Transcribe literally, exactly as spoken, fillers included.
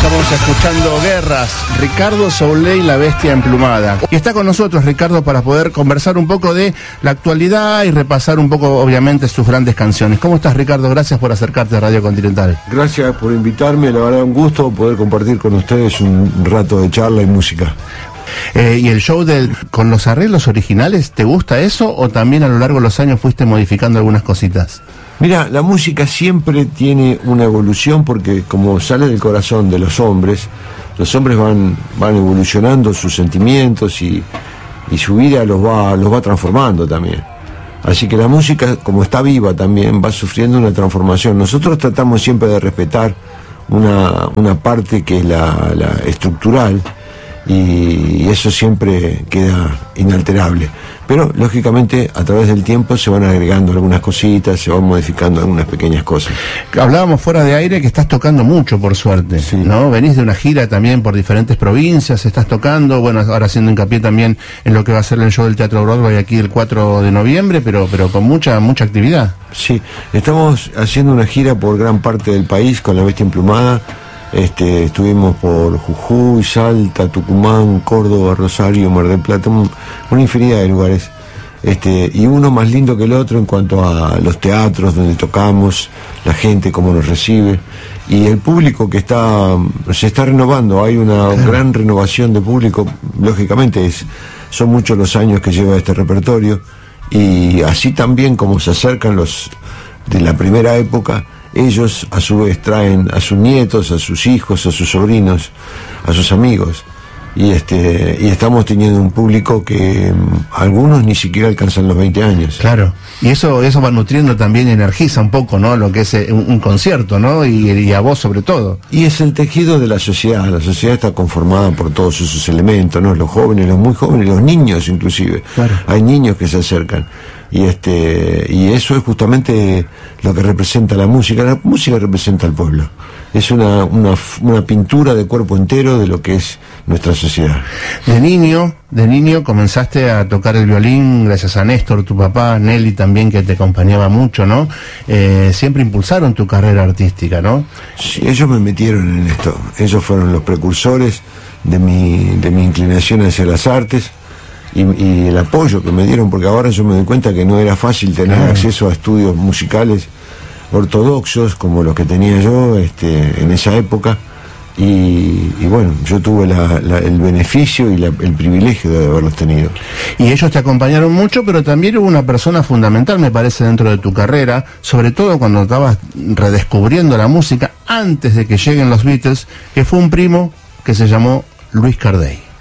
Estamos escuchando Guerras, Ricardo Soulé, la bestia emplumada. Y está con nosotros Ricardo para poder conversar un poco de la actualidad y repasar un poco, obviamente, sus grandes canciones. ¿Cómo estás, Ricardo? Gracias por acercarte a Radio Continental. Gracias por invitarme, la verdad un gusto poder compartir con ustedes un rato de charla y música. Eh, ¿Y el show de, con los arreglos originales, te gusta eso o también a lo largo de los años fuiste modificando algunas cositas? Mira, la música siempre tiene una evolución porque como sale del corazón de los hombres, los hombres van, van evolucionando sus sentimientos y, y su vida los va, los va transformando también. Así que la música, como está viva también, va sufriendo una transformación. Nosotros tratamos siempre de respetar una, una parte que es la, la estructural, y eso siempre queda inalterable, pero lógicamente a través del tiempo se van agregando algunas cositas, se van modificando algunas pequeñas cosas. Hablábamos fuera de aire que estás tocando mucho, por suerte, sí, ¿no? Venís de una gira también por diferentes provincias, estás tocando, bueno, ahora haciendo hincapié también en lo que va a ser el show del Teatro Broadway aquí el cuatro de noviembre, pero, pero con mucha, mucha actividad. Sí, estamos haciendo una gira por gran parte del país con la bestia emplumada. Este, estuvimos por Jujuy, Salta, Tucumán, Córdoba, Rosario, Mar del Plata, un, una infinidad de lugares, este, y uno más lindo que el otro en cuanto a los teatros donde tocamos, la gente cómo nos recibe y el público que está se está renovando. Hay una gran renovación de público, lógicamente es, son muchos los años que lleva este repertorio, y así también como se acercan los de la primera época, ellos a su vez traen a sus nietos, a sus hijos, a sus sobrinos, a sus amigos, y este y estamos teniendo un público que um, algunos ni siquiera alcanzan los veinte años. Claro, y eso eso va nutriendo también y energiza un poco, ¿no?, lo que es un, un concierto, ¿no?, y, y a vos sobre todo. Y es el tejido de la sociedad. La sociedad está conformada por todos esos elementos, ¿no?, los jóvenes, los muy jóvenes, los niños inclusive. Claro. Hay niños que se acercan. Y este y eso es justamente lo que representa la música. La música representa al pueblo. Es una, una, una pintura de cuerpo entero de lo que es nuestra sociedad. De niño, de niño comenzaste a tocar el violín gracias a Néstor, tu papá, Nelly también, que te acompañaba mucho, ¿no? Eh, siempre impulsaron tu carrera artística, ¿no? Sí, ellos me metieron en esto. Ellos fueron los precursores de mi, de mi inclinación hacia las artes. Y, y el apoyo que me dieron, porque ahora yo me doy cuenta que no era fácil tener ah. acceso a estudios musicales ortodoxos como los que tenía yo este, en esa época, y, y bueno, yo tuve la, la, el beneficio y la, el privilegio de haberlos tenido. Y ellos te acompañaron mucho, pero también hubo una persona fundamental, me parece, dentro de tu carrera, sobre todo cuando estabas redescubriendo la música antes de que lleguen los Beatles, que fue un primo que se llamó Luis Cardey.